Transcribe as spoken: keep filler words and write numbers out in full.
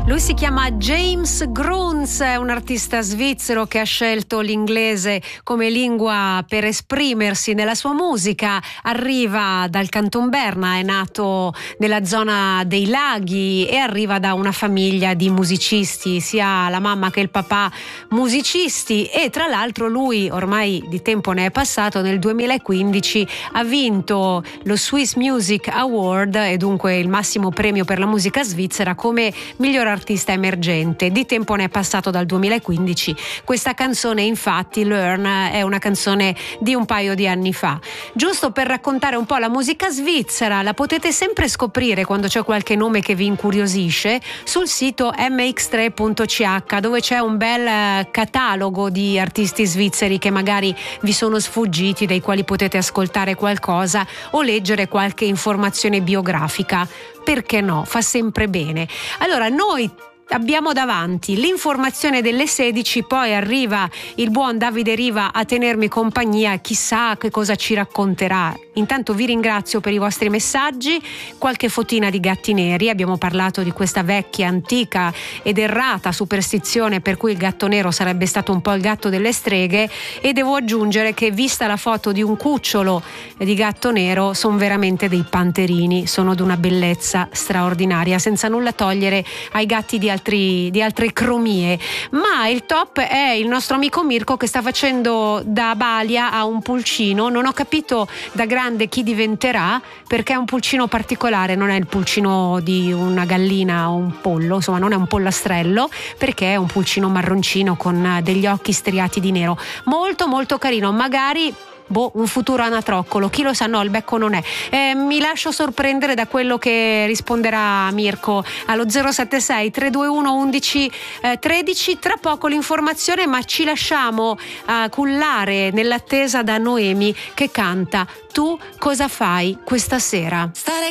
Lui si chiama James Grunz, è un artista svizzero che ha scelto l'inglese come lingua per esprimersi nella sua musica. Arriva dal Canton Berna, è nato nella zona dei laghi e arriva da una famiglia di musicisti, sia la mamma che il papà musicisti, e tra l'altro lui, ormai di tempo ne è passato, nel duemilaquindici ha vinto lo Swiss Music Award, e dunque il massimo premio per la musica svizzera, come miglior artista emergente. Di tempo ne è passato dal duemilaquindici. Questa canzone, infatti, Learn, è una canzone di un paio di anni fa. Giusto per raccontare un po' la musica svizzera, la potete sempre scoprire quando c'è qualche nome che vi incuriosisce sul sito m x tre punto c h, dove c'è un bel catalogo di artisti svizzeri che magari vi sono sfuggiti, dei quali potete ascoltare qualcosa o leggere qualche informazione biografica. Perché no? Fa sempre bene. Allora, noi abbiamo davanti l'informazione delle sedici, poi arriva il buon Davide Riva a tenermi compagnia, chissà che cosa ci racconterà. Intanto vi ringrazio per i vostri messaggi, qualche fotina di gatti neri. Abbiamo parlato di questa vecchia, antica ed errata superstizione per cui il gatto nero sarebbe stato un po' il gatto delle streghe, e devo aggiungere che, vista la foto di un cucciolo di gatto nero, sono veramente dei panterini, sono di una bellezza straordinaria, senza nulla togliere ai gatti di altri, di altre cromie. Ma il top è il nostro amico Mirko, che sta facendo da balia a un pulcino. Non ho capito da grande chi diventerà, perché è un pulcino particolare, non è il pulcino di una gallina o un pollo, insomma non è un pollastrello, perché è un pulcino marroncino con degli occhi striati di nero, molto molto carino. Magari boh, un futuro anatroccolo, chi lo sa. No, il becco non è. Eh, mi lascio sorprendere da quello che risponderà Mirko allo zero sette sei tre due uno undici tredici. Tra poco l'informazione, ma ci lasciamo uh, cullare nell'attesa da Noemi, che canta Tu cosa fai questa sera. Stare